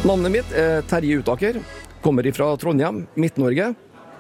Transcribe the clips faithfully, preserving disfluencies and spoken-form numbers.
Navnet mitt er Terje Utaker, kommer ifrån Trondheim, Midt-Norge.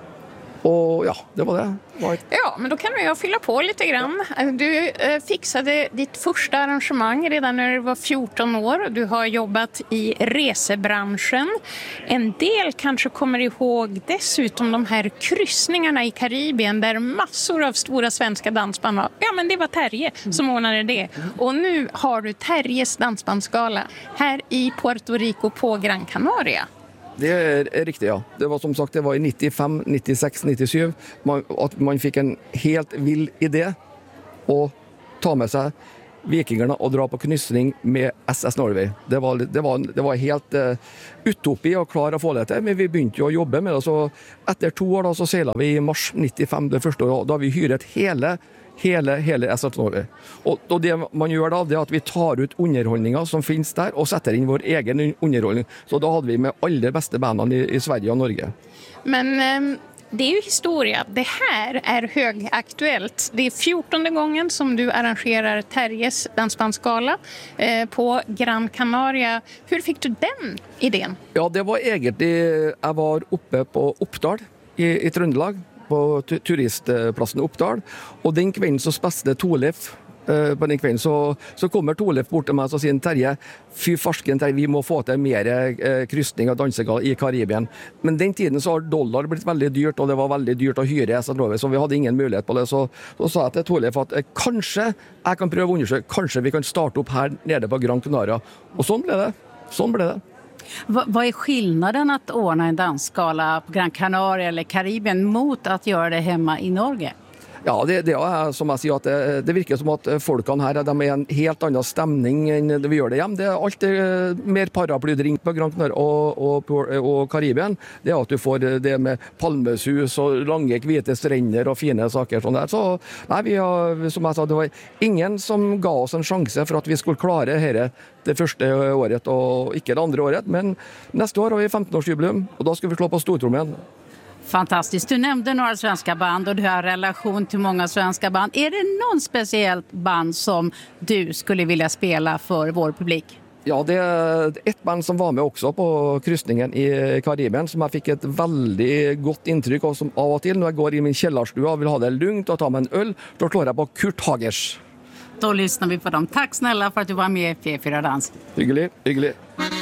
Och ja, det var det. Var ett... Ja, men då kan jag fylla på lite grann. Du eh, fixade ditt första arrangemang redan när du var fjorton år. Du har jobbat i resebranschen. En del kanske kommer ihåg dessutom de här kryssningarna i Karibien där massor av stora svenska dansband var. Ja, men det var Terje som ordnade det. Och nu har du Terjes dansbandsgala här i Puerto Rico på Gran Canaria. Det är riktigt, ja. Det var som sagt, det var i nittiofem, nittiosex, nittiosju man, att man fick en helt vild idé att ta med sig vikingarna och dra på kryssning med S S Norway. Det var, det var, det var helt uh, utopi att klara att få det till, men vi började ju att jobba med det. Så efter två år då, så seglade vi i mars nittiofem, det första året, då har vi hyrat hela Hele, hele S S Norway. Och, och det man gör då, det är att vi tar ut underhållningar som finns där och sätter in vår egen underhållning. Så då hade vi med alla bästa banden i, i Sverige och Norge. Men eh, det är ju historia. Det här är högaktuellt. Det är fjortonde gången som du arrangerar Terjes dansbandsgala eh, på Gran Canaria. Hur fick du den idén? Ja, det var egentligen, jag var uppe på Oppdal i, i Trøndelag, på turistplassen Oppdal, och den kvällen så spelade Torleif eh, på den kvällen så så kommer Torleif bort till mig och säger Terje, fy farsken Terje, vi må få till mer eh, kryssning och dansegala i Karibien. Men den tiden så har dollar blivit väldigt dyrt och det var väldigt dyrt att hyra S S Norway, så vi hade ingen möjlighet på det. Så så sa jag till Torleif att eh, kanske jag kan pröva undersöka, kanske vi kan starta upp här nere på Gran Canaria. Och sån blev det. Sån blev det. V- vad är skillnaden att ordna en dansgala på Gran Canaria eller Karibien mot att göra det hemma i Norge? Ja, det, det är som jag säger att det, det verkar som att folkan här de är en helt annan stämning än det vi gör det hem. Det är alltid mer paraplydrink på Gran Canaria och, och, och Karibien. Det är att du får det med palmeshus och långa kvita stränder och fina saker sånt där. Så nej, vi har, som jag sa, det var ingen som gav oss en chans för att vi skulle klara det här det första året och inte det andra året. Men nästa år har vi femton-årsjubileum och då ska vi slå på stortrummen. Fantastiskt. Du nämnde några svenska band och du har relation till många svenska band. Är det någon speciellt band som du skulle vilja spela för vår publik? Ja, det är ett band som var med också på kryssningen i Karibien som jag fick ett väldigt gott intryck av, som av och till när jag går i min källarstua och vill ha det lugnt och ta mig en öl, då slår jag på Kurt Hagers. Då lyssnar vi på dem. Tack snälla för att du var med i P fyra Dans. Hyggelig, hyggelig.